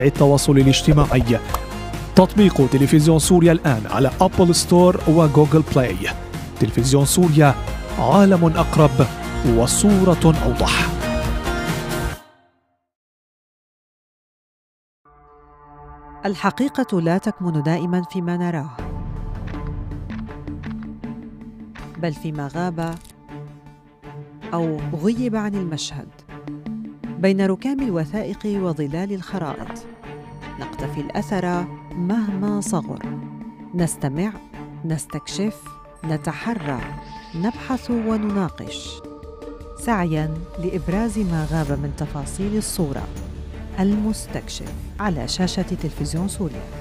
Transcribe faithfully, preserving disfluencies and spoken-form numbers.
التواصل الاجتماعي. تطبيق تلفزيون سوريا الآن على أبل ستور وجوجل بلاي. تلفزيون سوريا، عالم أقرب وصورة أوضح. الحقيقة لا تكمن دائما فيما نراه، بل فيما غاب أو غيب عن المشهد. بين ركام الوثائق وظلال الخرائط نقتفي الأثر مهما صغر، نستمع، نستكشف، نتحرى، نبحث ونناقش، سعياً لإبراز ما غاب من تفاصيل الصورة. المستكشف على شاشة تلفزيون سوريا.